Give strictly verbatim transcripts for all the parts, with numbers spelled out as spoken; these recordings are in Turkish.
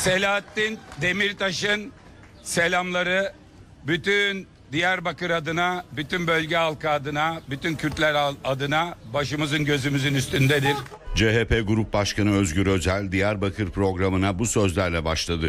Selahattin Demirtaş'ın selamları bütün Diyarbakır adına, bütün bölge halkı adına, bütün Kürtler adına başımızın gözümüzün üstündedir. C H P Grup Başkanı Özgür Özel Diyarbakır programına bu sözlerle başladı.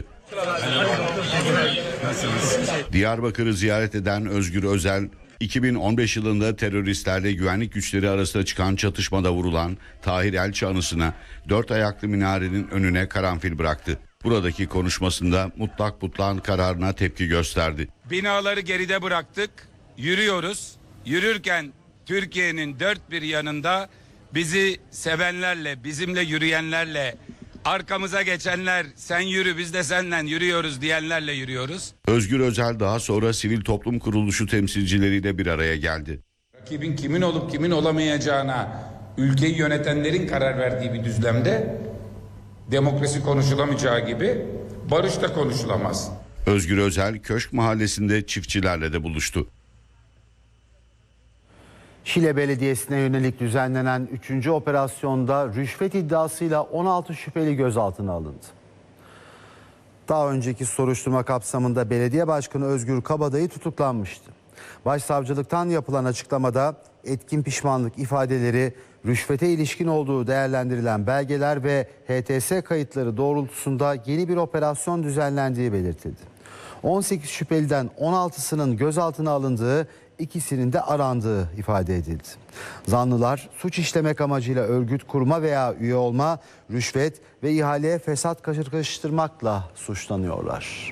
Diyarbakır'ı ziyaret eden Özgür Özel, iki bin on beş yılında teröristlerle güvenlik güçleri arasında çıkan çatışmada vurulan Tahir Elçi anısına dört ayaklı minarenin önüne karanfil bıraktı. Buradaki konuşmasında mutlak mutlağın kararına tepki gösterdi. Binaları geride bıraktık, yürüyoruz. Yürürken Türkiye'nin dört bir yanında bizi sevenlerle, bizimle yürüyenlerle, arkamıza geçenler, sen yürü biz de seninle yürüyoruz diyenlerle yürüyoruz. Özgür Özel daha sonra sivil toplum kuruluşu temsilcileriyle bir araya geldi. Rakibin kimin olup kimin olamayacağına ülkeyi yönetenlerin karar verdiği bir düzlemde demokrasi konuşulamayacağı gibi barış da konuşulamaz. Özgür Özel Köşk Mahallesi'nde çiftçilerle de buluştu. Şile Belediyesi'ne yönelik düzenlenen üçüncü operasyonda rüşvet iddiasıyla on altı şüpheli gözaltına alındı. Daha önceki soruşturma kapsamında belediye başkanı Özgür Kabadayı tutuklanmıştı. Başsavcılıktan yapılan açıklamada etkin pişmanlık ifadeleri, rüşvete ilişkin olduğu değerlendirilen belgeler ve H T S kayıtları doğrultusunda yeni bir operasyon düzenlendiği belirtildi. on sekiz şüpheliden on altısının gözaltına alındığı, ikisinin de arandığı ifade edildi. Zanlılar suç işlemek amacıyla örgüt kurma veya üye olma, rüşvet ve ihaleye fesat karıştırmakla suçlanıyorlar.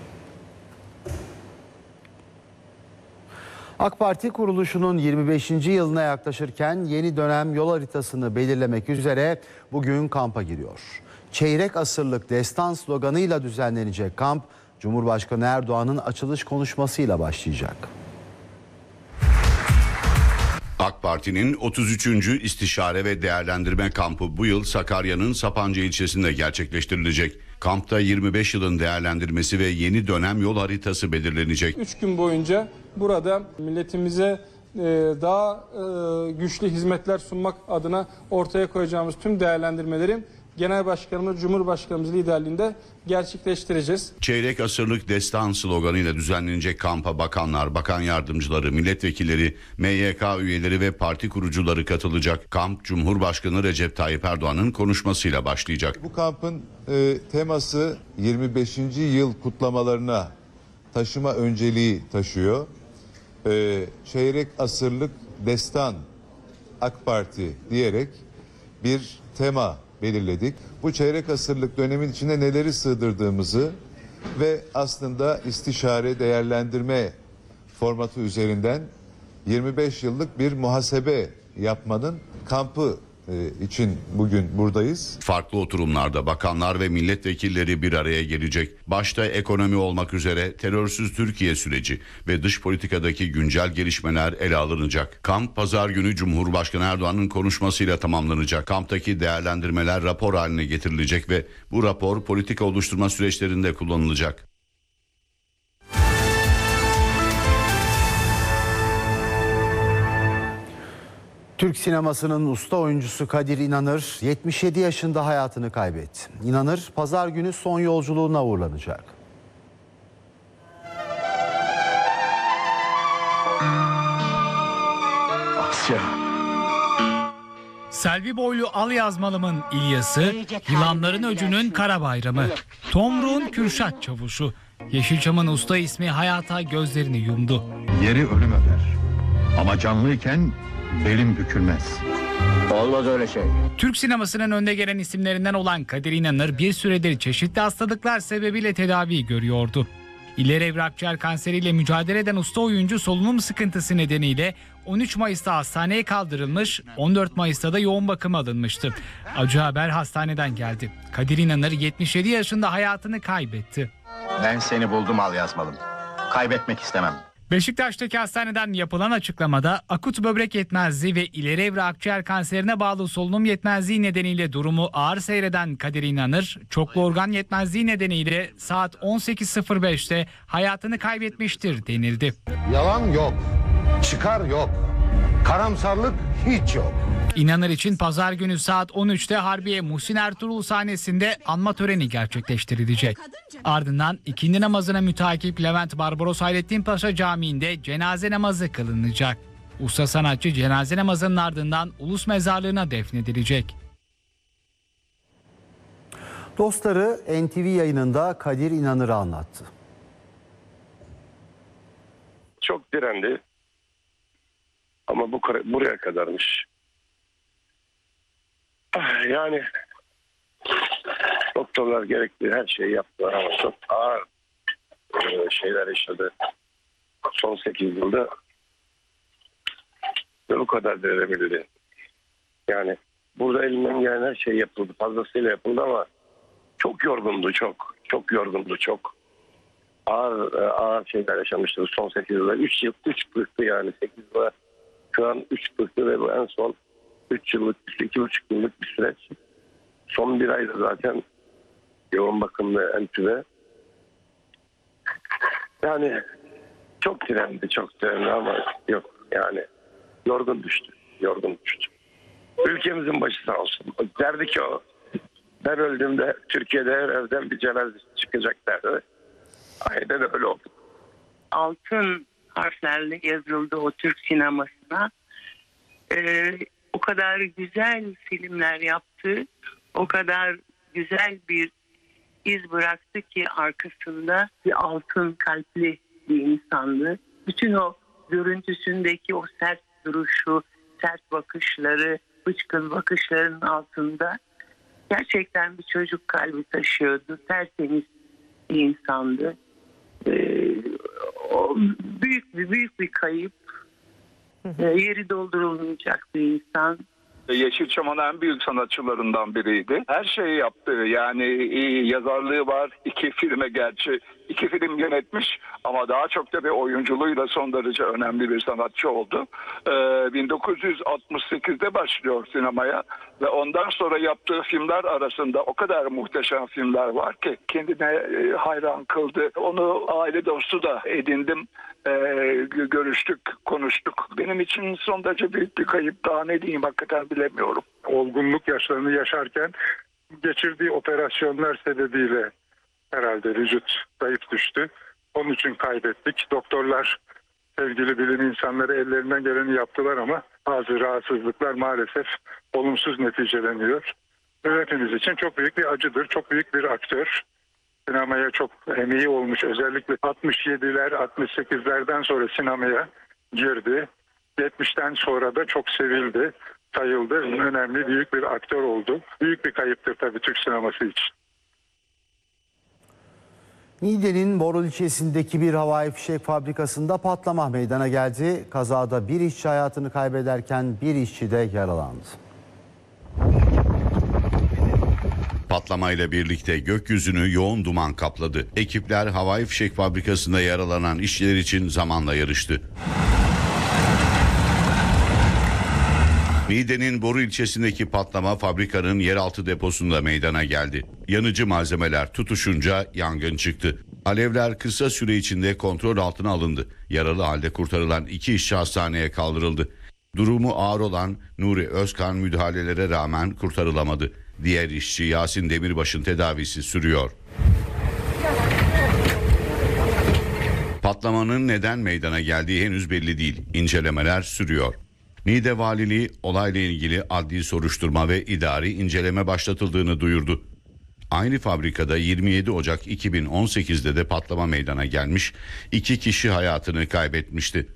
AK Parti kuruluşunun yirmi beşinci yılına yaklaşırken yeni dönem yol haritasını belirlemek üzere bugün kampa giriyor. Çeyrek asırlık destan sloganıyla düzenlenecek kamp, Cumhurbaşkanı Erdoğan'ın açılış konuşmasıyla başlayacak. AK Parti'nin otuz üçüncü İstişare ve Değerlendirme Kampı bu yıl Sakarya'nın Sapanca ilçesinde gerçekleştirilecek. Kampta yirmi beş yılın değerlendirmesi ve yeni dönem yol haritası belirlenecek. üç gün boyunca burada milletimize daha güçlü hizmetler sunmak adına ortaya koyacağımız tüm değerlendirmeleri Genel Başkanımız, Cumhurbaşkanımız liderliğinde gerçekleştireceğiz. Çeyrek asırlık destan sloganıyla düzenlenecek kampa bakanlar, bakan yardımcıları, milletvekilleri, M Y K üyeleri ve parti kurucuları katılacak. Kamp Cumhurbaşkanı Recep Tayyip Erdoğan'ın konuşmasıyla başlayacak. Bu kampın e, teması yirmi beşinci yıl kutlamalarına taşıma önceliği taşıyor. E, çeyrek asırlık destan AK Parti diyerek bir tema belirledik. Bu çeyrek asırlık dönemin içine neleri sığdırdığımızı ve aslında istişare değerlendirme formatı üzerinden yirmi beş yıllık bir muhasebe yapmanın kampı için bugün buradayız. Farklı oturumlarda bakanlar ve milletvekilleri bir araya gelecek. Başta ekonomi olmak üzere terörsüz Türkiye süreci ve dış politikadaki güncel gelişmeler ele alınacak. Kamp pazar günü Cumhurbaşkanı Erdoğan'ın konuşmasıyla tamamlanacak. Kamptaki değerlendirmeler rapor haline getirilecek ve bu rapor politika oluşturma süreçlerinde kullanılacak. Türk sinemasının usta oyuncusu Kadir İnanır yetmiş yedi yaşında hayatını kaybetti. İnanır pazar günü son yolculuğuna uğurlanacak. Asya. Selvi boylu al yazmalımın İlyas'ı, Yılanların Öcü'nün Kara Bayramı, Tomruğun Kürşat Çavuşu, Yeşilçam'ın usta ismi hayata gözlerini yumdu. Yeri ölüm öper ama canlıyken belim bükülmez. Olmaz öyle şey. Türk sinemasının önde gelen isimlerinden olan Kadir İnanır bir süredir çeşitli hastalıklar sebebiyle tedavi görüyordu. İleri evre akciğer kanseriyle mücadele eden usta oyuncu solunum sıkıntısı nedeniyle on üç Mayıs'ta hastaneye kaldırılmış, on dört Mayıs'ta da yoğun bakıma alınmıştı. Acı haber hastaneden geldi. Kadir İnanır yetmiş yedi yaşında hayatını kaybetti. Ben seni buldum al yazmalım. Kaybetmek istemem. Beşiktaş'taki hastaneden yapılan açıklamada akut böbrek yetmezliği ve ileri evre akciğer kanserine bağlı solunum yetmezliği nedeniyle durumu ağır seyreden Kadir İnanır, çoklu organ yetmezliği nedeniyle saat on sekiz sıfır beşte hayatını kaybetmiştir denildi. Yalan yok, çıkar yok, karamsarlık hiç yok. İnanır için pazar günü saat on üçte Harbiye Muhsin Ertuğrul sahnesinde anma töreni gerçekleştirilecek. Ardından ikindi namazına mütakip Levent Barbaros Hayrettin Paşa Camii'nde cenaze namazı kılınacak. Usta sanatçı cenaze namazının ardından Ulus Mezarlığı'na defnedilecek. Dostları N T V yayınında Kadir İnanır'ı anlattı. Çok direndi. Ama bu buraya kadarmış. Yani doktorlar gerekli her şeyi yaptılar ama çok ağır şeyler yaşadı. Son sekiz yılda ve bu kadar direnemedi. Yani burada elinden gelen her şey yapıldı. Fazlasıyla yapıldı ama çok yorgundu çok. Çok yorgundu çok. Ağır ağır şeyler yaşamıştı son sekiz yılda. üç yıl üç bıktı yani sekiz yılda. Şu an üç bıktı ve bu en son üç yıllık, iki buçuk yıllık bir süreç. Son bir ayda zaten yoğun bakımlı entübe. Yani çok direndi, çok direndi ama yok yani yorgun düştü, yorgun düştü. Ülkemizin başı sağ olsun. Derdi ki o, ben öldüğümde Türkiye'de her evden bir cenazesi çıkacak derdi. Aynen öyle oldu. Altın harflerle yazıldı o Türk sinemasına. Ee, o kadar güzel filmler yaptı, o kadar güzel bir iz bıraktı ki arkasında bir altın kalpli bir insandı. Bütün o görüntüsündeki o sert duruşu, sert bakışları, bıçkın bakışların altında gerçekten bir çocuk kalbi taşıyordu. Tertemiz bir insandı. Ee, o büyük bir büyük bir kayıp. Ee, yeri doldurulmayacak bir insan. Yeşilçam'ın en büyük sanatçılarından biriydi. Her şeyi yaptı. Yani yazarlığı var. İki filme gerçi iki film yönetmiş ama daha çok da bir oyunculuğuyla son derece önemli bir sanatçı oldu. Ee, bin dokuz yüz altmış sekizde başlıyor sinemaya ve ondan sonra yaptığı filmler arasında o kadar muhteşem filmler var ki kendine e, hayran kıldı. Onu aile dostu da edindim. Ee, görüştük, konuştuk. Benim için son derece büyük bir kayıp. Daha ne diyeyim hakikaten bilemiyorum. Olgunluk yaşlarını yaşarken geçirdiği operasyonlar sebebiyle herhalde vücut zayıf düştü. Onun için kaybettik. Doktorlar, sevgili bilim insanları ellerinden geleni yaptılar ama bazı rahatsızlıklar maalesef olumsuz neticeleniyor. Hepimiz için çok büyük bir acıdır. Çok büyük bir aktör. Sinemaya çok emeği olmuş. Özellikle altmış yediler, altmış sekizlerden sonra sinemaya girdi. yetmişten sonra da çok sevildi, sayıldı. Önemli, büyük bir aktör oldu. Büyük bir kayıptır tabii Türk sineması için. Niğde'nin Borul ilçesindeki bir havai fişek fabrikasında patlama meydana geldi. Kazada bir işçi hayatını kaybederken bir işçi de yaralandı. Patlamayla birlikte gökyüzünü yoğun duman kapladı. Ekipler havai fişek fabrikasında yaralanan işçiler için zamanla yarıştı. Niğde'nin Boru ilçesindeki patlama fabrikanın yeraltı deposunda meydana geldi. Yanıcı malzemeler tutuşunca yangın çıktı. Alevler kısa süre içinde kontrol altına alındı. Yaralı halde kurtarılan iki işçi hastaneye kaldırıldı. Durumu ağır olan Nuri Özkan müdahalelere rağmen kurtarılamadı. Diğer işçi Yasin Demirbaş'ın tedavisi sürüyor. Patlamanın neden meydana geldiği henüz belli değil. İncelemeler sürüyor. Niğde Valiliği olayla ilgili adli soruşturma ve idari inceleme başlatıldığını duyurdu. Aynı fabrikada yirmi yedi Ocak iki bin on sekizde de patlama meydana gelmiş, iki kişi hayatını kaybetmişti.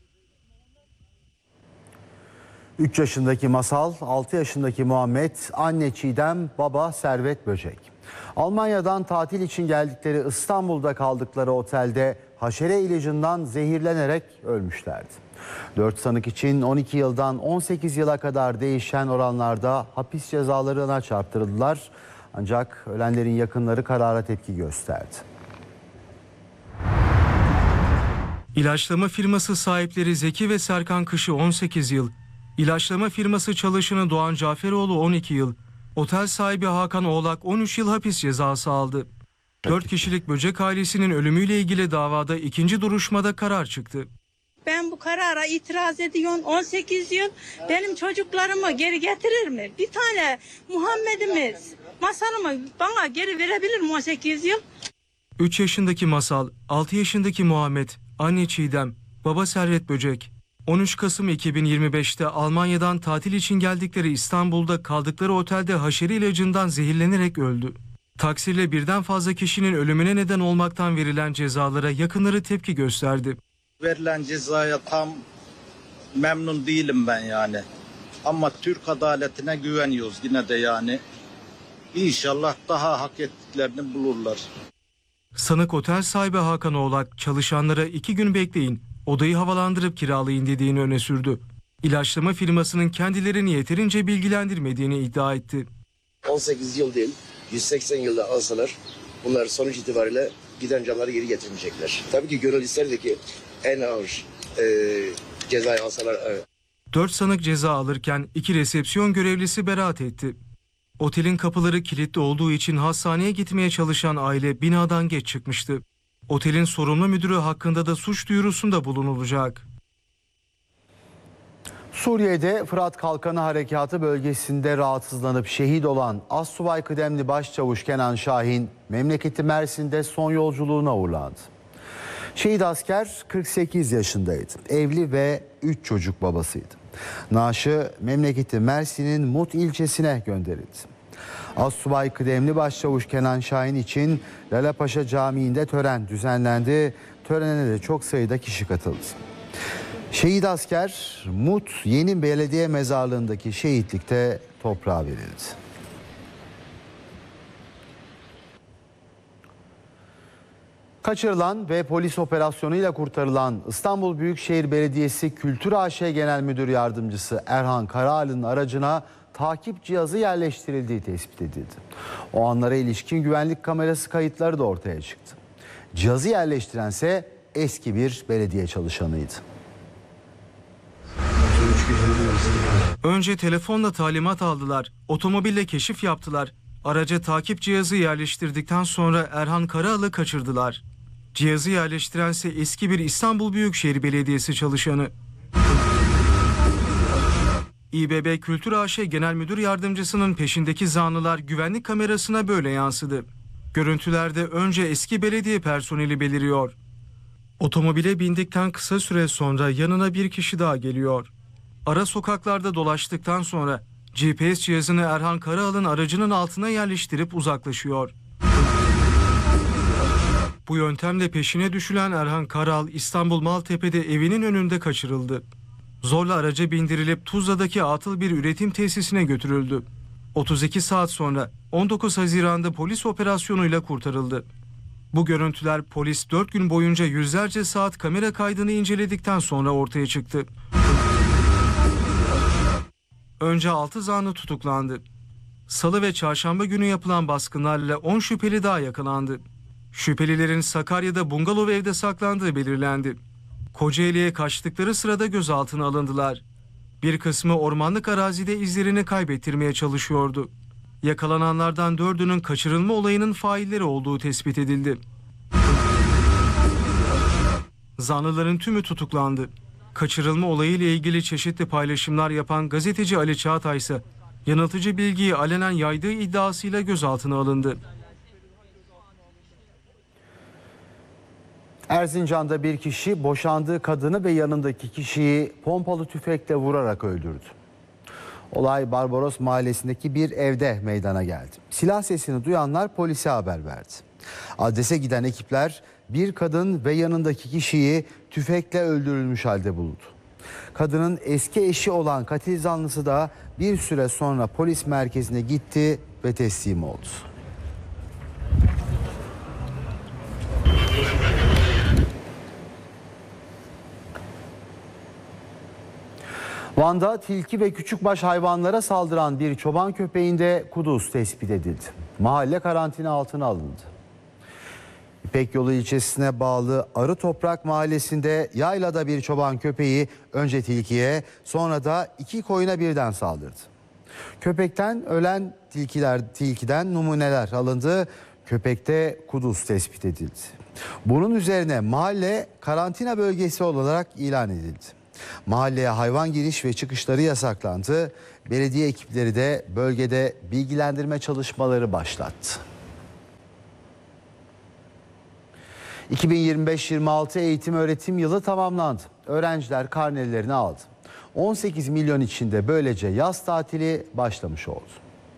üç yaşındaki Masal, altı yaşındaki Muhammed, anne Çiğdem, baba Servet Böcek. Almanya'dan tatil için geldikleri İstanbul'da kaldıkları otelde haşere ilacından zehirlenerek ölmüşlerdi. dört sanık için on iki yıldan on sekiz yıla kadar değişen oranlarda hapis cezalarına çarptırıldılar. Ancak ölenlerin yakınları karara tepki gösterdi. İlaçlama firması sahipleri Zeki ve Serkan Kış'ı on sekiz yıl, İlaçlama firması çalışanı Doğan Caferoğlu on iki yıl, otel sahibi Hakan Oğlak on üç yıl hapis cezası aldı. dört kişilik Böcek ailesinin ölümüyle ilgili davada ikinci duruşmada karar çıktı. ben bu karara itiraz ediyorum. on sekiz yıl benim çocuklarımı geri getirir mi? Bir tane Muhammed'imiz Masal'ımı bana geri verebilir mi on sekiz yıl? üç yaşındaki Masal, altı yaşındaki Muhammed, anne Çiğdem, baba Servet Böcek. on üç Kasım iki bin yirmi beş'te Almanya'dan tatil için geldikleri İstanbul'da kaldıkları otelde haşeri ilacından zehirlenerek öldü. Taksirle birden fazla kişinin ölümüne neden olmaktan verilen cezalara yakınları tepki gösterdi. Verilen cezaya tam memnun değilim ben yani. Ama Türk adaletine güveniyoruz yine de yani. İnşallah daha hak ettiklerini bulurlar. Sanık otel sahibi Hakan Oğlak çalışanlara iki gün bekleyin, odayı havalandırıp kiralayın dediğini öne sürdü. İlaçlama firmasının kendilerini yeterince bilgilendirmediğini iddia etti. on sekiz yıl değil, yüz seksen yılda alsalar bunlar sonuç itibariyle giden canları geri getirmeyecekler. Tabii ki gönül isterdi ki en ağır e, cezayı alsalar. Evet. Dört sanık ceza alırken iki resepsiyon görevlisi beraat etti. Otelin kapıları kilitli olduğu için hastaneye gitmeye çalışan aile binadan geç çıkmıştı. Otelin sorumlu müdürü hakkında da suç duyurusunda bulunulacak. Suriye'de Fırat Kalkanı Harekatı bölgesinde rahatsızlanıp şehit olan Astsubay kıdemli Başçavuş Kenan Şahin memleketi Mersin'de son yolculuğuna uğurlandı. Şehit asker kırk sekiz yaşındaydı. Evli ve üç çocuk babasıydı. Naaşı memleketi Mersin'in Mut ilçesine gönderildi. Astsubay kıdemli Başçavuş Kenan Şahin için Lalapaşa Camii'nde tören düzenlendi. Törene de çok sayıda kişi katıldı. Şehit asker Mut Yeni Belediye Mezarlığı'ndaki şehitlikte toprağa verildi. Kaçırılan ve polis operasyonuyla kurtarılan İstanbul Büyükşehir Belediyesi Kültür A Ş Genel Müdür Yardımcısı Erhan Karahal'ın aracına takip cihazı yerleştirildiği tespit edildi. O anlara ilişkin güvenlik kamerası kayıtları da ortaya çıktı. Cihazı yerleştirense eski bir belediye çalışanıydı. Önce telefonla talimat aldılar, otomobille keşif yaptılar. Araca takip cihazı yerleştirdikten sonra Erhan Karahal'ı kaçırdılar. Cihazı yerleştirense eski bir İstanbul Büyükşehir Belediyesi çalışanı. İBB Kültür A Ş Genel Müdür Yardımcısının peşindeki zanlılar güvenlik kamerasına böyle yansıdı. Görüntülerde önce eski belediye personeli beliriyor. Otomobile bindikten kısa süre sonra yanına bir kişi daha geliyor. Ara sokaklarda dolaştıktan sonra G P S cihazını Erhan Karahal'ın aracının altına yerleştirip uzaklaşıyor. Bu yöntemle peşine düşülen Erhan Karahal İstanbul Maltepe'de evinin önünde kaçırıldı. Zorla araca bindirilip Tuzla'daki atıl bir üretim tesisine götürüldü. otuz iki saat sonra on dokuz Haziran'da polis operasyonuyla kurtarıldı. Bu görüntüler polis dört gün boyunca yüzlerce saat kamera kaydını inceledikten sonra ortaya çıktı. Önce altı zanlı tutuklandı. Salı ve çarşamba günü yapılan baskınlarla on şüpheli daha yakalandı. Şüphelilerin Sakarya'da bungalov evde saklandığı belirlendi. Kocaeli'ye kaçtıkları sırada gözaltına alındılar. Bir kısmı ormanlık arazide izlerini kaybettirmeye çalışıyordu. Yakalananlardan dördünün kaçırılma olayının failleri olduğu tespit edildi. Zanlıların tümü tutuklandı. Kaçırılma olayıyla ilgili çeşitli paylaşımlar yapan gazeteci Ali Çağatay ise yanıltıcı bilgiyi alenen yaydığı iddiasıyla gözaltına alındı. Erzincan'da bir kişi boşandığı kadını ve yanındaki kişiyi pompalı tüfekle vurarak öldürdü. Olay Barbaros Mahallesi'ndeki bir evde meydana geldi. Silah sesini duyanlar polise haber verdi. Adrese giden ekipler bir kadın ve yanındaki kişiyi tüfekle öldürülmüş halde buldu. Kadının eski eşi olan katil zanlısı da bir süre sonra polis merkezine gitti ve teslim oldu. Van'da tilki ve küçükbaş hayvanlara saldıran bir çoban köpeğinde kuduz tespit edildi. Mahalle karantina altına alındı. İpek Yolu ilçesine bağlı Arı Toprak mahallesinde yaylada bir çoban köpeği önce tilkiye sonra da iki koyuna birden saldırdı. Köpekten ölen tilkiler, tilkiden numuneler alındı. köpekte kuduz tespit edildi. Bunun üzerine mahalle karantina bölgesi olarak ilan edildi. Mahalleye hayvan giriş ve çıkışları yasaklandı. Belediye ekipleri de bölgede bilgilendirme çalışmaları başlattı. iki bin yirmi beş yirmi altı eğitim öğretim yılı tamamlandı. Öğrenciler karnelerini aldı. on sekiz milyon içinde böylece yaz tatili başlamış oldu.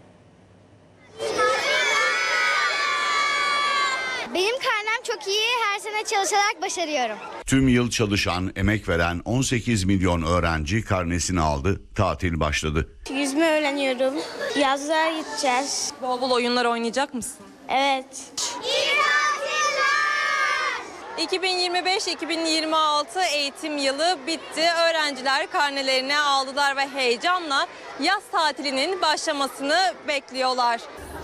Benim karnem çok iyi. Her sene çalışarak başarıyorum. Tüm yıl çalışan, emek veren on sekiz milyon öğrenci karnesini aldı. Tatil başladı. Yüzme öğreniyorum. Yazlığa gideceğiz. Bol bol oyunlar oynayacak mısın? Evet. iki bin yirmi beş iki bin yirmi altı eğitim yılı bitti. Öğrenciler karnelerini aldılar ve heyecanla yaz tatilinin başlamasını bekliyorlar.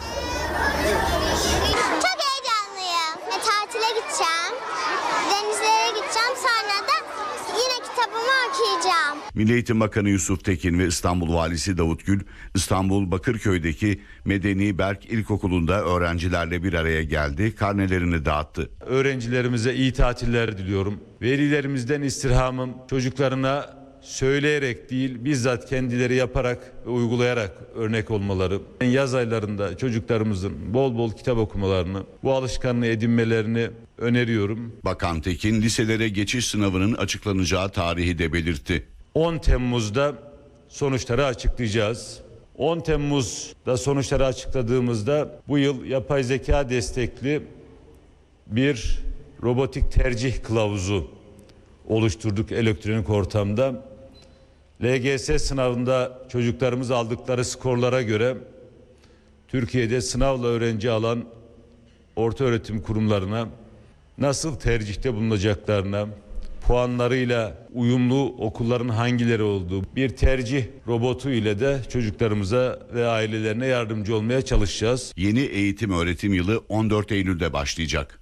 Çok heyecanlıyım. E, tatile gideceğim. Denizlere gideceğim. Sonra da yine kitabımı okuyacağım. Milli Eğitim Bakanı Yusuf Tekin ve İstanbul Valisi Davut Gül, İstanbul Bakırköy'deki Medeni Berk İlkokulu'nda öğrencilerle bir araya geldi, karnelerini dağıttı. Öğrencilerimize iyi tatiller diliyorum. Velilerimizden istirhamım çocuklarına söyleyerek değil, bizzat kendileri yaparak ve uygulayarak örnek olmaları. Yaz aylarında çocuklarımızın bol bol kitap okumalarını, bu alışkanlığı edinmelerini öneriyorum. Bakan Tekin liselere geçiş sınavının açıklanacağı tarihi de belirtti. on Temmuz'da sonuçları açıklayacağız. on Temmuz'da sonuçları açıkladığımızda bu yıl yapay zeka destekli bir robotik tercih kılavuzu oluşturduk elektronik ortamda. L G S sınavında çocuklarımız aldıkları skorlara göre Türkiye'de sınavla öğrenci alan ortaöğretim kurumlarına nasıl tercihte bulunacaklarına, puanlarıyla uyumlu okulların hangileri olduğu bir tercih robotu ile de çocuklarımıza ve ailelerine yardımcı olmaya çalışacağız. Yeni eğitim öğretim yılı on dört Eylül'de başlayacak.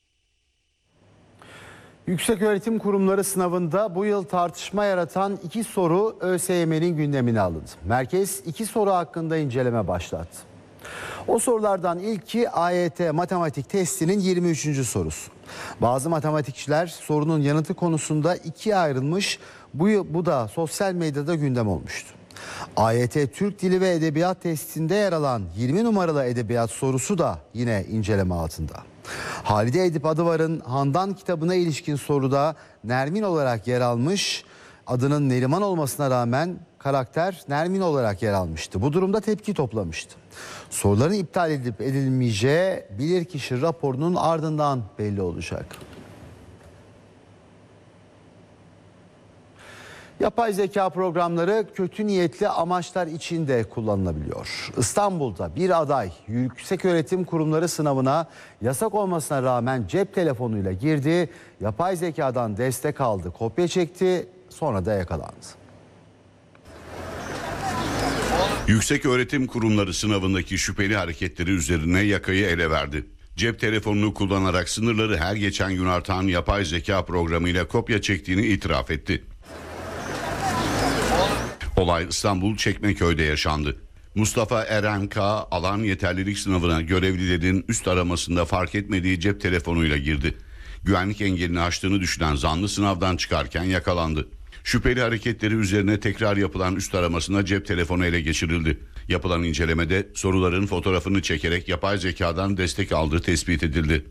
Yükseköğretim Kurumları sınavında bu yıl tartışma yaratan iki soru ÖSYM'nin gündemine alındı. Merkez iki soru hakkında inceleme başlattı. O sorulardan ilki A Y T matematik testinin yirmi üçüncü sorusu. Bazı matematikçiler sorunun yanıtı konusunda ikiye ayrılmış, bu, bu da sosyal medyada gündem olmuştu. A Y T Türk Dili ve Edebiyat testinde yer alan yirmi numaralı edebiyat sorusu da yine inceleme altında. Halide Edip Adıvar'ın Handan kitabına ilişkin soruda Nermin olarak yer almış, adının Neriman olmasına rağmen karakter Nermin olarak yer almıştı. Bu durumda tepki toplamıştı. Soruların iptal edilip edilmeyeceği bilirkişi raporunun ardından belli olacak. Yapay zeka programları kötü niyetli amaçlar için de kullanılabiliyor. İstanbul'da bir aday Yükseköğretim Kurumları sınavına yasak olmasına rağmen cep telefonuyla girdi, yapay zekadan destek aldı, kopya çekti, sonra da yakalandı. Yükseköğretim Kurumları sınavındaki şüpheli hareketleri üzerine yakayı ele verdi. Cep telefonunu kullanarak sınırları her geçen gün artan yapay zeka programıyla kopya çektiğini itiraf etti. Olay İstanbul Çekmeköy'de yaşandı. Mustafa Eren K. alan yeterlilik sınavına görevlilerin üst aramasında fark etmediği cep telefonuyla girdi. Güvenlik engelini aştığını düşünen zanlı sınavdan çıkarken yakalandı. Şüpheli hareketleri üzerine tekrar yapılan üst aramasında cep telefonu ele geçirildi. Yapılan incelemede soruların fotoğrafını çekerek yapay zekadan destek aldığı tespit edildi.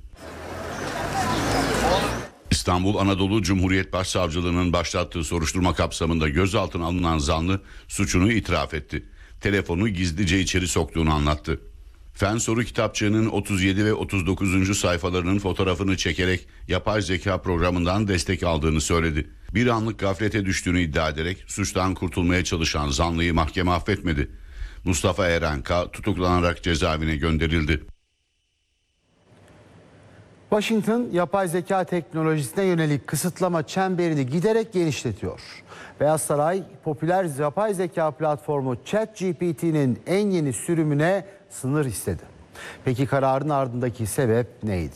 İstanbul Anadolu Cumhuriyet Başsavcılığı'nın başlattığı soruşturma kapsamında gözaltına alınan zanlı suçunu itiraf etti. Telefonu gizlice içeri soktuğunu anlattı. Fen soru kitapçığının otuz yedi ve otuz dokuzuncu sayfalarının fotoğrafını çekerek yapay zeka programından destek aldığını söyledi. Bir anlık gaflete düştüğünü iddia ederek suçtan kurtulmaya çalışan zanlıyı mahkeme affetmedi. Mustafa Eren K. tutuklanarak cezaevine gönderildi. Washington yapay zeka teknolojisine yönelik kısıtlama çemberini giderek genişletiyor. Beyaz Saray popüler yapay zeka platformu ChatGPT'nin en yeni sürümüne sınır istedi. Peki kararın ardındaki sebep neydi?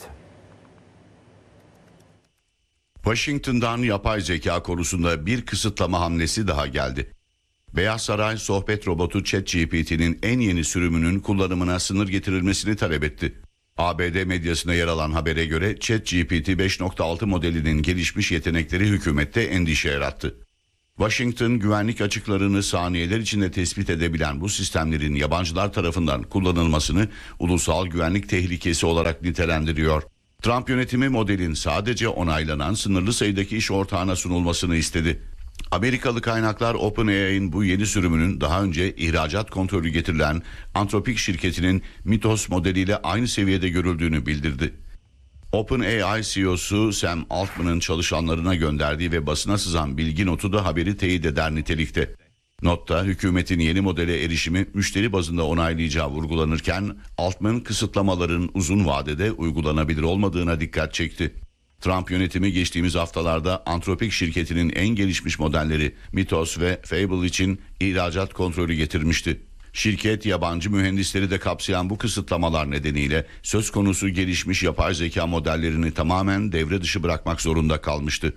Washington'dan yapay zeka konusunda bir kısıtlama hamlesi daha geldi. Beyaz Saray sohbet robotu ChatGPT'nin en yeni sürümünün kullanımına sınır getirilmesini talep etti. A B D medyasında yer alan habere göre ChatGPT beş nokta altı modelinin gelişmiş yetenekleri hükümette endişe yarattı. Washington, güvenlik açıklarını saniyeler içinde tespit edebilen bu sistemlerin yabancılar tarafından kullanılmasını ulusal güvenlik tehlikesi olarak nitelendiriyor. Trump yönetimi modelin sadece onaylanan sınırlı sayıdaki iş ortağına sunulmasını istedi. Amerikalı kaynaklar OpenAI'nin bu yeni sürümünün daha önce ihracat kontrolü getirilen Anthropic şirketinin Mythos modeliyle aynı seviyede görüldüğünü bildirdi. OpenAI C E O'su Sam Altman'ın çalışanlarına gönderdiği ve basına sızan bilgi notu da haberi teyit eder nitelikte. Notta hükümetin yeni modele erişimi müşteri bazında onaylayacağı vurgulanırken Altman kısıtlamaların uzun vadede uygulanabilir olmadığına dikkat çekti. Trump yönetimi geçtiğimiz haftalarda Anthropic şirketinin en gelişmiş modelleri Mythos ve Fable için ihracat kontrolü getirmişti. Şirket yabancı mühendisleri de kapsayan bu kısıtlamalar nedeniyle söz konusu gelişmiş yapay zeka modellerini tamamen devre dışı bırakmak zorunda kalmıştı.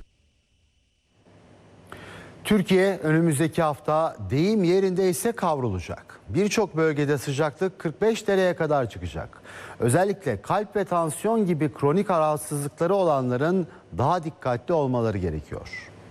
Türkiye önümüzdeki hafta deyim yerinde ise kavrulacak. Birçok bölgede sıcaklık kırk beş dereceye kadar çıkacak. Özellikle kalp ve tansiyon gibi kronik rahatsızlıkları olanların daha dikkatli olmaları gerekiyor.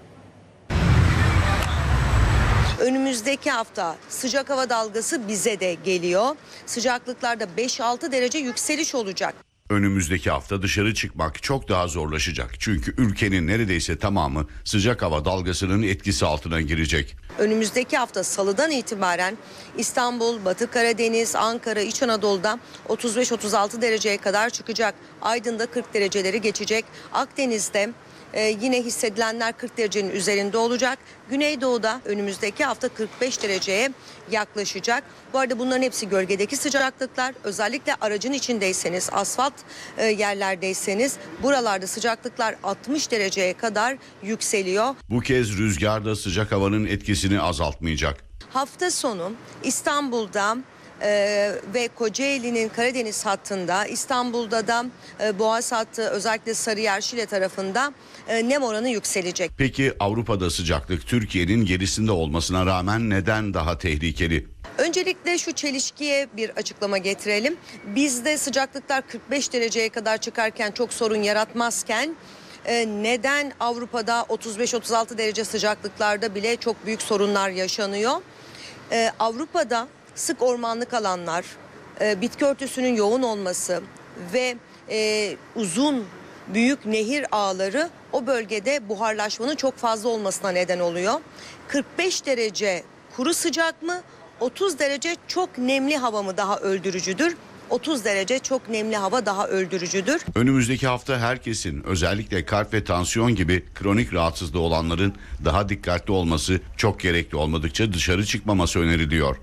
Önümüzdeki hafta sıcak hava dalgası bize de geliyor. Sıcaklıklarda beş altı derece yükseliş olacak. Önümüzdeki hafta dışarı çıkmak çok daha zorlaşacak. Çünkü ülkenin neredeyse tamamı sıcak hava dalgasının etkisi altına girecek. Önümüzdeki hafta salıdan itibaren İstanbul, Batı Karadeniz, Ankara, İç Anadolu'da otuz beş otuz altı dereceye kadar çıkacak. Aydın'da kırk dereceleri geçecek. Akdeniz'de Ee, yine hissedilenler kırk derecenin üzerinde olacak. Güneydoğu'da önümüzdeki hafta kırk beş dereceye yaklaşacak. Bu arada bunların hepsi gölgedeki sıcaklıklar. Özellikle aracın içindeyseniz, asfalt e, yerlerdeyseniz buralarda sıcaklıklar altmış dereceye kadar yükseliyor. Bu kez rüzgar da sıcak havanın etkisini azaltmayacak. Hafta sonu İstanbul'da Ee, ve Kocaeli'nin Karadeniz hattında, İstanbul'da da e, Boğaz hattı, özellikle Sarıyer Şile tarafında e, nem oranı yükselecek. Peki Avrupa'da sıcaklık Türkiye'nin gerisinde olmasına rağmen neden daha tehlikeli? Öncelikle şu çelişkiye bir açıklama getirelim. Bizde sıcaklıklar kırk beş dereceye kadar çıkarken çok sorun yaratmazken e, neden Avrupa'da otuz beş otuz altı derece sıcaklıklarda bile çok büyük sorunlar yaşanıyor? E, Avrupa'da sık ormanlık alanlar, e, bitki örtüsünün yoğun olması ve e, uzun büyük nehir ağları o bölgede buharlaşmanın çok fazla olmasına neden oluyor. kırk beş derece kuru sıcak mı, otuz derece çok nemli hava mı daha öldürücüdür? otuz derece çok nemli hava daha öldürücüdür. Önümüzdeki hafta herkesin, özellikle kalp ve tansiyon gibi kronik rahatsızlığı olanların daha dikkatli olması, çok gerekli olmadıkça dışarı çıkmaması öneriliyor.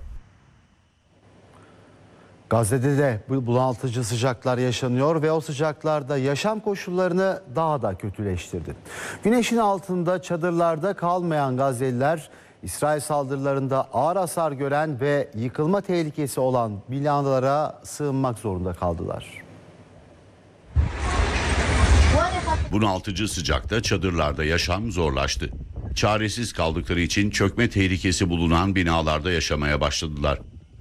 Gazze'de de bunaltıcı sıcaklar yaşanıyor ve o sıcaklarda yaşam koşullarını daha da kötüleştirdi. Güneşin altında çadırlarda kalmayan Gazze'liler İsrail saldırılarında ağır hasar gören ve yıkılma tehlikesi olan binalara sığınmak zorunda kaldılar. Bunaltıcı sıcakta çadırlarda yaşam zorlaştı. Çaresiz kaldıkları için çökme tehlikesi bulunan binalarda yaşamaya başladılar.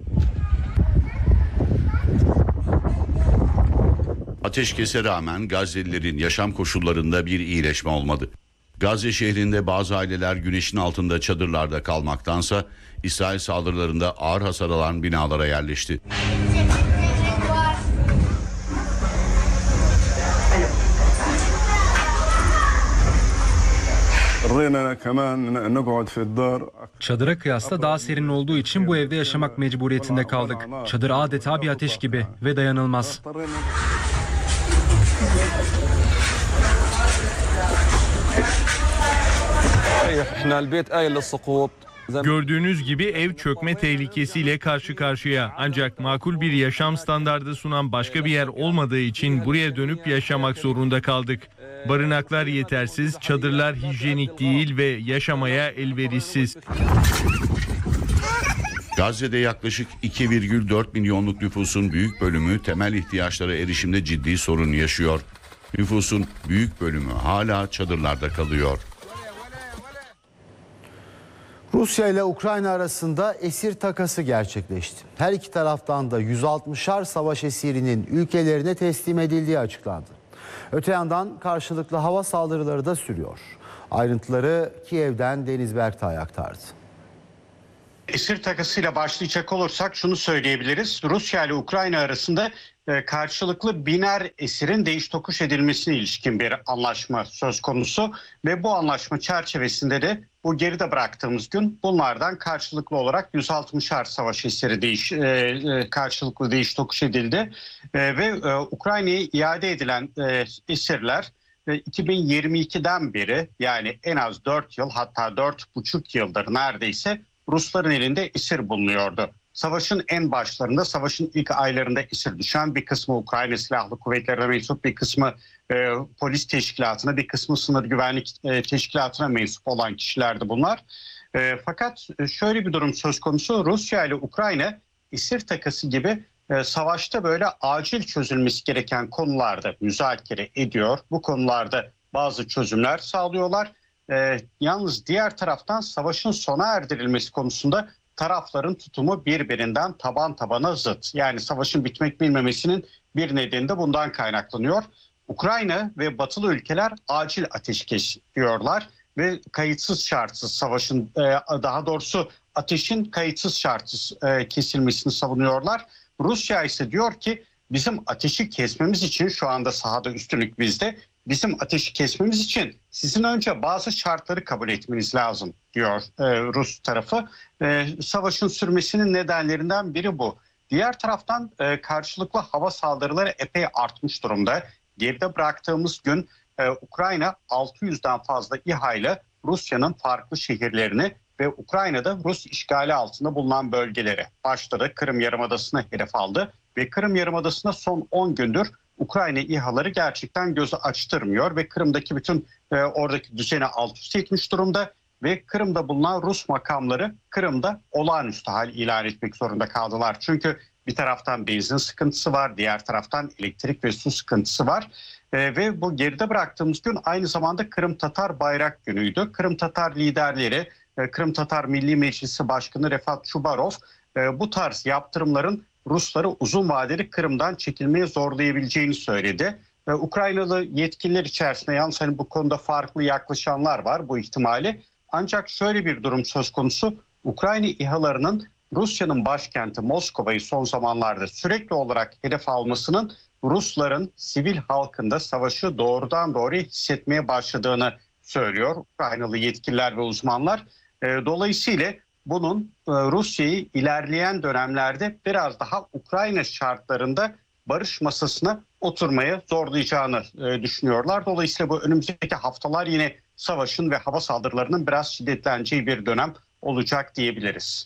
Ateşkese rağmen Gazze'lilerin yaşam koşullarında bir iyileşme olmadı. Gazze şehrinde bazı aileler güneşin altında çadırlarda kalmaktansa İsrail saldırılarında ağır hasar alan binalara yerleşti. Çadıra kıyasla daha serin olduğu için bu evde yaşamak mecburiyetinde kaldık. Çadır adeta bir ateş gibi ve dayanılmaz. Gördüğünüz gibi ev çökme tehlikesiyle karşı karşıya. Ancak makul bir yaşam standardı sunan başka bir yer olmadığı için buraya dönüp yaşamak zorunda kaldık. Barınaklar yetersiz, çadırlar hijyenik değil ve yaşamaya elverişsiz. Gazze'de yaklaşık iki virgül dört milyonluk nüfusun büyük bölümü temel ihtiyaçlara erişimde ciddi sorun yaşıyor. Nüfusun büyük bölümü hala çadırlarda kalıyor. Rusya ile Ukrayna arasında esir takası gerçekleşti. Her iki taraftan da yüz altmışar savaş esirinin ülkelerine teslim edildiği açıklandı. Öte yandan karşılıklı hava saldırıları da sürüyor. Ayrıntıları Kiev'den Deniz Berktay aktardı. Esir takasıyla başlayacak olursak şunu söyleyebiliriz. Rusya ile Ukrayna arasında karşılıklı biner esirin değiş tokuş edilmesine ilişkin bir anlaşma söz konusu. Ve bu anlaşma çerçevesinde de bu geride bıraktığımız gün bunlardan karşılıklı olarak yüz altmışar savaş esiri değiş, karşılıklı değiş tokuş edildi. Ve Ukrayna'ya iade edilen esirler iki bin yirmi ikiden beri, yani en az dört yıl, hatta dört buçuk yıldır neredeyse Rusların elinde esir bulunuyordu. Savaşın en başlarında, savaşın ilk aylarında esir düşen bir kısmı Ukrayna Silahlı Kuvvetleri'ne mensup, bir kısmı e, polis teşkilatına, bir kısmı sınır güvenlik e, teşkilatına mensup olan kişilerdi bunlar. E, fakat şöyle bir durum söz konusu: Rusya ile Ukrayna esir takası gibi e, savaşta böyle acil çözülmesi gereken konularda müzakere ediyor. Bu konularda bazı çözümler sağlıyorlar. E, yalnız diğer taraftan savaşın sona erdirilmesi konusunda tarafların tutumu birbirinden taban tabana zıt. Yani savaşın bitmek bilmemesinin bir nedeni de bundan kaynaklanıyor. Ukrayna ve batılı ülkeler acil ateşkes diyorlar ve kayıtsız şartsız savaşın, daha doğrusu ateşin kayıtsız şartsız kesilmesini savunuyorlar. Rusya ise diyor ki bizim ateşi kesmemiz için, şu anda sahada üstünlük bizde, bizim ateşi kesmemiz için sizin önce bazı şartları kabul etmeniz lazım diyor e, Rus tarafı. E, savaşın sürmesinin nedenlerinden biri bu. Diğer taraftan e, karşılıklı hava saldırıları epey artmış durumda. Geride bıraktığımız gün e, Ukrayna altı yüzden fazla İHA ile Rusya'nın farklı şehirlerini ve Ukrayna'da Rus işgali altında bulunan bölgeleri, başta da Kırım Yarımadası'na hedef aldı. Ve Kırım Yarımadası'na son on gündür Ukrayna İHA'ları gerçekten gözü açtırmıyor ve Kırım'daki bütün e, oradaki düzeni alt üst etmiş durumda ve Kırım'da bulunan Rus makamları Kırım'da olağanüstü hal ilan etmek zorunda kaldılar. Çünkü bir taraftan benzin sıkıntısı var, diğer taraftan elektrik ve su sıkıntısı var. E, ve bu geride bıraktığımız gün aynı zamanda Kırım Tatar Bayrak Günü'ydü. Kırım Tatar liderleri, e, Kırım Tatar Milli Meclisi Başkanı Refat Chubarov e, bu tarz yaptırımların Rusları uzun vadeli Kırım'dan çekilmeye zorlayabileceğini söyledi. Ee, Ukraynalı yetkililer içerisinde yalnız hani bu konuda farklı yaklaşanlar var bu ihtimali. Ancak şöyle bir durum söz konusu: Ukrayna İHA'larının Rusya'nın başkenti Moskova'yı son zamanlarda sürekli olarak hedef almasının Rusların sivil halkında savaşı doğrudan doğruya hissetmeye başladığını söylüyor Ukraynalı yetkililer ve uzmanlar. Ee, dolayısıyla bunun Rusya'yı ilerleyen dönemlerde biraz daha Ukrayna şartlarında barış masasına oturmaya zorlayacağını düşünüyorlar. Dolayısıyla bu önümüzdeki haftalar yine savaşın ve hava saldırılarının biraz şiddetleneceği bir dönem olacak diyebiliriz.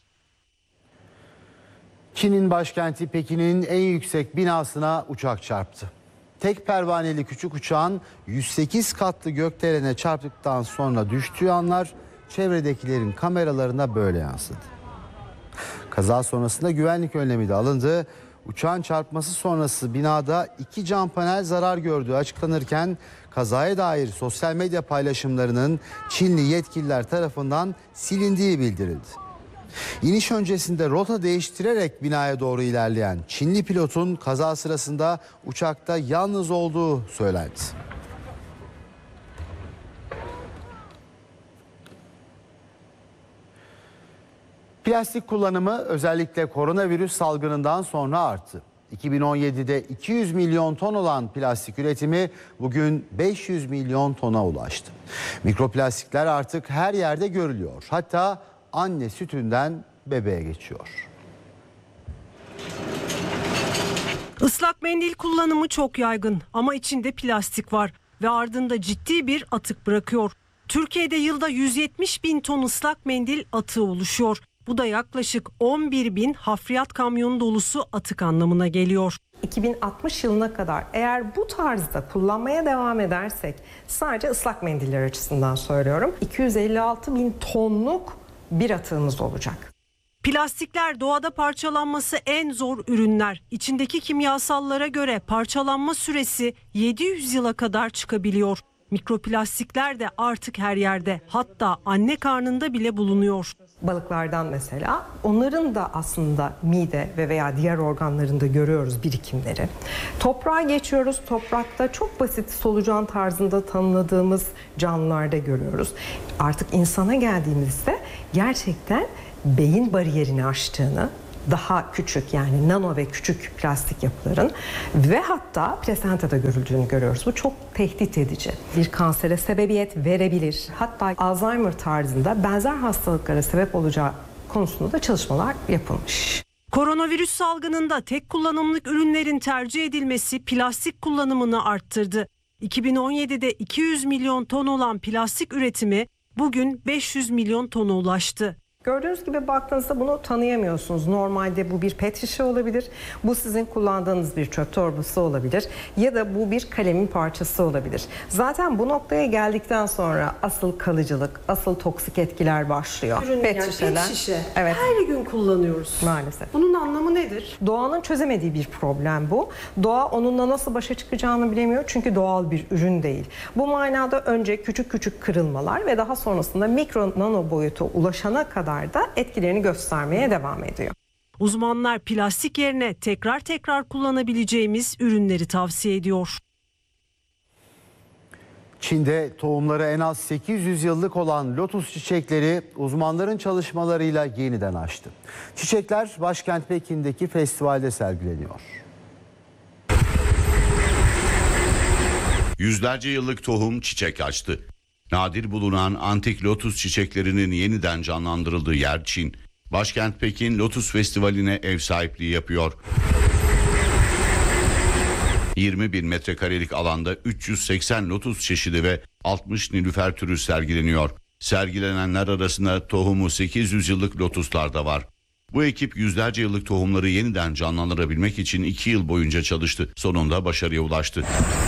Çin'in başkenti Pekin'in en yüksek binasına uçak çarptı. Tek pervaneli küçük uçağın yüz sekiz katlı gökdelene çarptıktan sonra düştüğü anlar çevredekilerin kameralarına böyle yansıdı. Kaza sonrasında güvenlik önlemi de alındı. Uçağın çarpması sonrası binada iki cam panel zarar gördüğü açıklanırken kazaya dair sosyal medya paylaşımlarının Çinli yetkililer tarafından silindiği bildirildi. İniş öncesinde rota değiştirerek binaya doğru ilerleyen Çinli pilotun kaza sırasında uçakta yalnız olduğu söylendi. Plastik kullanımı özellikle koronavirüs salgınından sonra arttı. iki bin on yedide iki yüz milyon ton olan plastik üretimi bugün beş yüz milyon tona ulaştı. Mikroplastikler artık her yerde görülüyor. Hatta anne sütünden bebeğe geçiyor. Islak mendil kullanımı çok yaygın ama içinde plastik var ve ardında ciddi bir atık bırakıyor. Türkiye'de yılda yüz yetmiş bin ton ıslak mendil atığı oluşuyor. Bu da yaklaşık on bir bin hafriyat kamyonu dolusu atık anlamına geliyor. iki bin altmış yılına kadar eğer bu tarzda kullanmaya devam edersek, sadece ıslak mendiller açısından söylüyorum, iki yüz elli altı bin tonluk bir atığımız olacak. Plastikler doğada parçalanması en zor ürünler. İçindeki kimyasallara göre parçalanma süresi yedi yüz yıla kadar çıkabiliyor. Mikroplastikler de artık her yerde, hatta anne karnında bile bulunuyor. Balıklardan mesela, onların da aslında mide ve veya diğer organlarında görüyoruz birikimleri. Toprağa geçiyoruz. Toprakta çok basit solucan tarzında tanımladığımız canlılarda görüyoruz. Artık insana geldiğimizde gerçekten beyin bariyerini aştığını, daha küçük yani nano ve küçük plastik yapıların ve hatta plasentada görüldüğünü görüyoruz. Bu çok tehdit edici. Bir kansere sebebiyet verebilir. Hatta Alzheimer tarzında benzer hastalıklara sebep olacağı konusunda da çalışmalar yapılmış. Koronavirüs salgınında tek kullanımlık ürünlerin tercih edilmesi plastik kullanımını arttırdı. iki bin on yedide iki yüz milyon ton olan plastik üretimi bugün beş yüz milyon tona ulaştı. Gördüğünüz gibi baktığınızda bunu tanıyamıyorsunuz. Normalde bu bir pet şişe olabilir, bu sizin kullandığınız bir çöp torbası olabilir ya da bu bir kalemin parçası olabilir. Zaten bu noktaya geldikten sonra asıl kalıcılık, asıl toksik etkiler başlıyor. Ürün, pet yani şişeler. Pet şişe. Evet. Her gün kullanıyoruz. Maalesef. Bunun anlamı nedir? Doğanın çözemediği bir problem bu. Doğa onunla nasıl başa çıkacağını bilemiyor çünkü doğal bir ürün değil. Bu manada önce küçük küçük kırılmalar ve daha sonrasında mikro nano boyuta ulaşana kadar da etkilerini göstermeye devam ediyor. Uzmanlar plastik yerine tekrar tekrar kullanabileceğimiz ürünleri tavsiye ediyor. Çin'de tohumları en az sekiz yüz yıllık olan lotus çiçekleri uzmanların çalışmalarıyla yeniden açtı. Çiçekler başkent Pekin'deki festivalde sergileniyor. Yüzlerce yıllık tohum çiçek açtı. Nadir bulunan antik lotus çiçeklerinin yeniden canlandırıldığı yer Çin. Başkent Pekin Lotus Festivali'ne ev sahipliği yapıyor. yirmi bin metrekarelik alanda üç yüz seksen lotus çeşidi ve altmış nilüfer türü sergileniyor. Sergilenenler arasında tohumu sekiz yüz yıllık lotuslar da var. Bu ekip yüzlerce yıllık tohumları yeniden canlandırabilmek için iki yıl boyunca çalıştı. Sonunda başarıya ulaştı.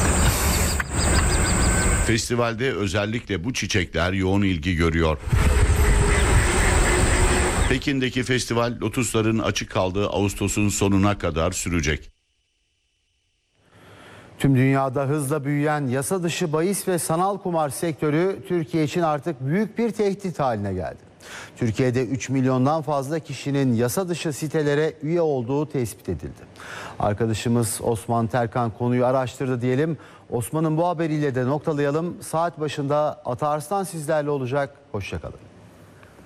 Festivalde özellikle bu çiçekler yoğun ilgi görüyor. Pekin'deki festival lotusların açık kaldığı Ağustos'un sonuna kadar sürecek. Tüm dünyada hızla büyüyen yasa dışı bahis ve sanal kumar sektörü Türkiye için artık büyük bir tehdit haline geldi. Türkiye'de üç milyondan fazla kişinin yasa dışı sitelere üye olduğu tespit edildi. Arkadaşımız Osman Terkan konuyu araştırdı diyelim. Osman'ın bu haberiyle de noktalayalım. Saat başında Ata Arslan sizlerle olacak. Hoşça kalın.